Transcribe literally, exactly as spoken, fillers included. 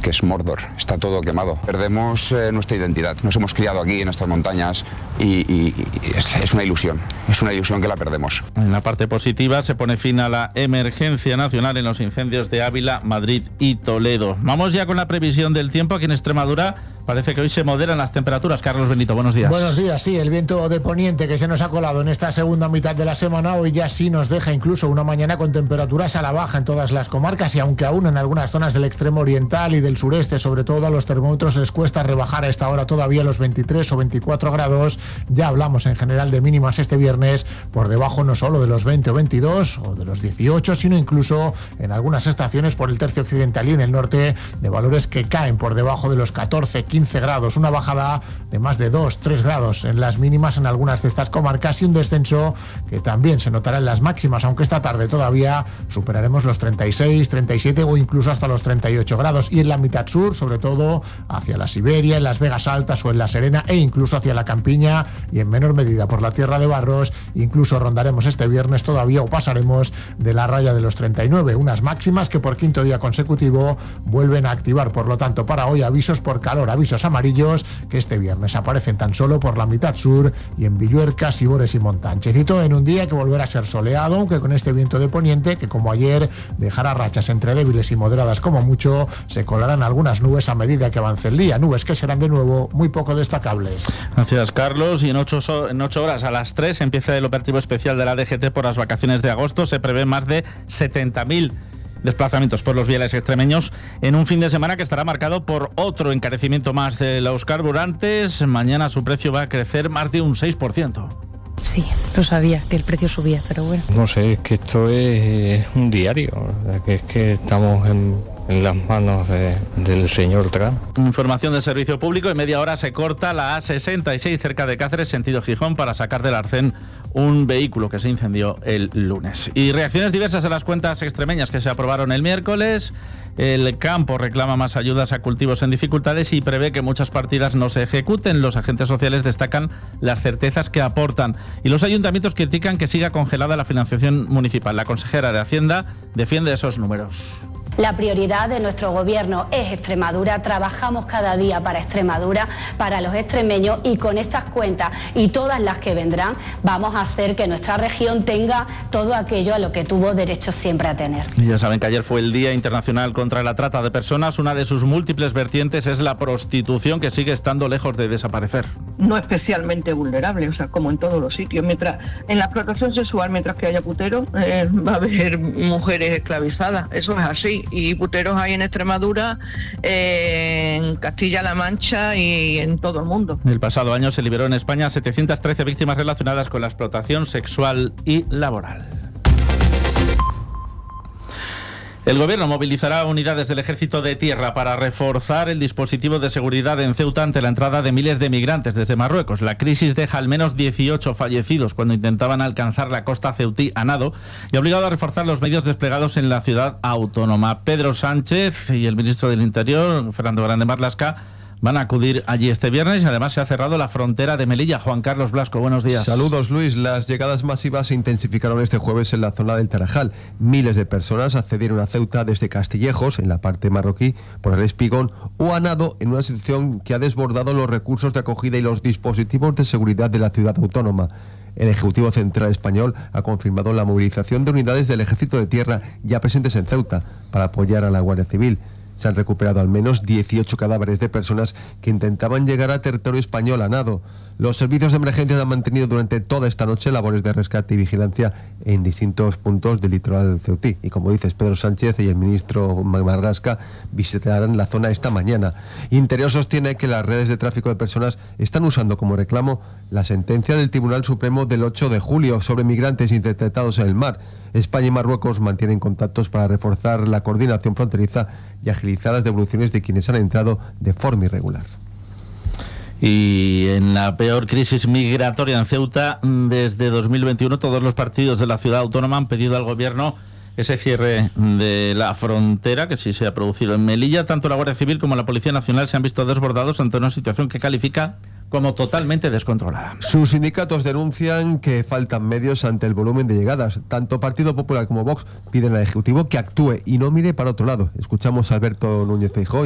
que es Mordor, está todo quemado. Perdemos eh, nuestra identidad, nos hemos criado aquí en estas montañas y, y, y es, es una ilusión, es una ilusión que la perdemos. En la parte positiva se pone fin a la emergencia nacional en los incendios de Ávila, Madrid y Toledo. Vamos ya con la previsión del tiempo. Aquí en Extremadura parece que hoy se moderan las temperaturas. Carlos Benito, buenos días. Buenos días, sí, el viento de poniente que se nos ha colado en esta segunda mitad de la semana hoy ya sí nos deja incluso una mañana con temperaturas a la baja en todas las comarcas, y aunque aún en algunas zonas del extremo oriental y del sureste, sobre todo a los termómetros les cuesta rebajar a esta hora todavía los veintitrés o veinticuatro grados, ya hablamos en general de mínimas este viernes por debajo no solo de los veinte o veintidós o de los dieciocho, sino incluso en algunas estaciones por el tercio occidental y en el norte de valores que caen por debajo de los catorce, quince grados, una bajada de más de dos, tres grados en las mínimas en algunas de estas comarcas y un descenso que también se notará en las máximas, aunque esta tarde todavía superaremos los treinta y seis, treinta y siete o incluso hasta los treinta y ocho grados, y en la mitad sur, sobre todo hacia la Siberia, en las Vegas Altas o en la Serena e incluso hacia la Campiña y en menor medida por la Tierra de Barros, incluso rondaremos este viernes todavía o pasaremos de la raya de los treinta y nueve, unas máximas que por quinto día consecutivo vuelven a activar, por lo tanto para hoy avisos por calor, avisos amarillos que este viernes aparecen tan solo por la mitad sur y en Villuerca, Sibores y Montanchecito, en un día que volverá a ser soleado, aunque con este viento de poniente que como ayer dejará rachas entre débiles y moderadas como mucho, se colarán algunas nubes a medida que avance el día, nubes que serán de nuevo muy poco destacables. Gracias, Carlos. Y en ocho, en ocho horas a las tres empieza el operativo especial de la D G T por las vacaciones de agosto. Se prevé más de setenta mil desplazamientos por los viales extremeños en un fin de semana que estará marcado por otro encarecimiento más de los carburantes. Mañana su precio va a crecer más de un seis por ciento. Sí, lo sabía, que el precio subía, pero bueno. No sé, es que esto es un diario, que es que estamos en, en las manos de, del señor Trump. Información del servicio público, en media hora se corta la A sesenta y seis cerca de Cáceres, sentido Gijón, para sacar del arcén un vehículo que se incendió el lunes. Y reacciones diversas a las cuentas extremeñas que se aprobaron el miércoles. El campo reclama más ayudas a cultivos en dificultades y prevé que muchas partidas no se ejecuten. Los agentes sociales destacan las certezas que aportan y los ayuntamientos critican que siga congelada la financiación municipal. La consejera de Hacienda defiende esos números. La prioridad de nuestro gobierno es Extremadura, trabajamos cada día para Extremadura, para los extremeños, y con estas cuentas y todas las que vendrán vamos a hacer que nuestra región tenga todo aquello a lo que tuvo derecho siempre a tener. Y ya saben que ayer fue el Día Internacional contra la Trata de Personas. Una de sus múltiples vertientes es la prostitución, que sigue estando lejos de desaparecer. No especialmente vulnerable, o sea, como en todos los sitios. Mientras en la explotación sexual, mientras que haya puteros, eh, va a haber mujeres esclavizadas, eso es así. Y puteros hay en Extremadura, eh, en Castilla-La Mancha y en todo el mundo. El pasado año se liberó en España setecientas trece víctimas relacionadas con la explotación sexual y laboral. El Gobierno movilizará unidades del Ejército de Tierra para reforzar el dispositivo de seguridad en Ceuta ante la entrada de miles de migrantes desde Marruecos. La crisis deja al menos dieciocho fallecidos cuando intentaban alcanzar la costa ceutí a nado y ha obligado a reforzar los medios desplegados en la ciudad autónoma. Pedro Sánchez y el ministro del Interior, Fernando Grande Marlaska, van a acudir allí este viernes y además se ha cerrado la frontera de Melilla. Juan Carlos Blasco, buenos días. Saludos, Luis. Las llegadas masivas se intensificaron este jueves en la zona del Tarajal. Miles de personas accedieron a Ceuta desde Castillejos, en la parte marroquí, por el Espigón, o a nado en una situación que ha desbordado los recursos de acogida y los dispositivos de seguridad de la ciudad autónoma. El Ejecutivo Central Español ha confirmado la movilización de unidades del Ejército de Tierra ya presentes en Ceuta para apoyar a la Guardia Civil. Se han recuperado al menos dieciocho cadáveres de personas que intentaban llegar a territorio español a nado. Los servicios de emergencias han mantenido durante toda esta noche labores de rescate y vigilancia en distintos puntos del litoral ceutí. Y como dices, Pedro Sánchez y el ministro Marlaska visitarán la zona esta mañana. Interior sostiene que las redes de tráfico de personas están usando como reclamo la sentencia del Tribunal Supremo del ocho de julio sobre migrantes interceptados en el mar. España y Marruecos mantienen contactos para reforzar la coordinación fronteriza y agilizar las devoluciones de quienes han entrado de forma irregular. Y en la peor crisis migratoria en Ceuta desde dos mil veintiuno, todos los partidos de la ciudad autónoma han pedido al gobierno ese cierre de la frontera que sí se ha producido en Melilla. Tanto la Guardia Civil como la Policía Nacional se han visto desbordados ante una situación que califica como totalmente descontrolada. Sus sindicatos denuncian que faltan medios ante el volumen de llegadas. Tanto Partido Popular como Vox piden al Ejecutivo que actúe y no mire para otro lado. Escuchamos a Alberto Núñez Feijóo